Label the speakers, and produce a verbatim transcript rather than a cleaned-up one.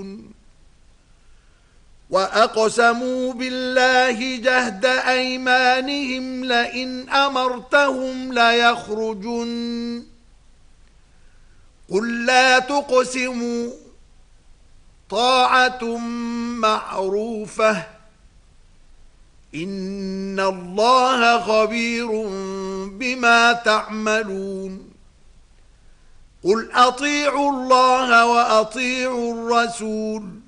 Speaker 1: وأقسموا بالله جهد أيمانهم لئن أمرتهم ليخرجن قل لا تقسموا طاعة معروفة إن الله خبير بما تعملون قل أطيعوا الله وأطيعوا الرسول